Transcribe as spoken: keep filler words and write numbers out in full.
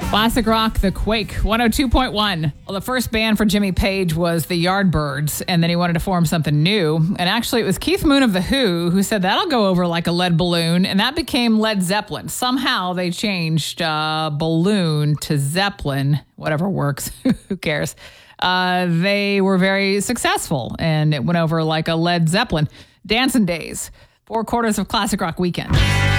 Classic rock, The Quake, one oh two point one. Well, the first band for Jimmy Page was the Yardbirds, and then he wanted to form something new. And actually, it was Keith Moon of The Who who said that'll go over like a lead balloon, and that became Led Zeppelin. Somehow they changed uh, balloon to Zeppelin, whatever works, who cares. Uh, they were very successful, and it went over like a Led Zeppelin. Dancing Days, four quarters of Classic Rock Weekend.